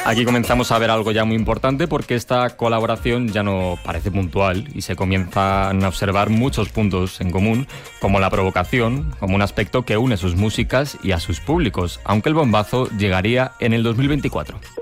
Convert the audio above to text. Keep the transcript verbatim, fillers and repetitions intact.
Aquí comenzamos a ver algo ya muy importante porque esta colaboración ya no parece puntual y se comienzan a observar muchos puntos en común, como la provocación, como un aspecto que une sus músicas y a sus públicos, aunque el bombazo llegaría en el dos mil veinticuatro.